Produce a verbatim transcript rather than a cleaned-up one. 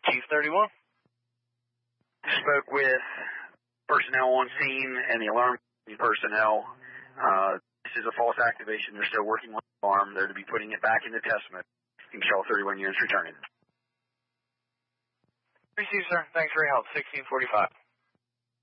Chief thirty-one. Spoke with personnel on scene and the alarm personnel. Uh, this is a false activation. They're still working on the alarm. They're to be putting it back into test mode. Control thirty-one units returning. Received, sir. Thanks for your help. sixteen forty-five.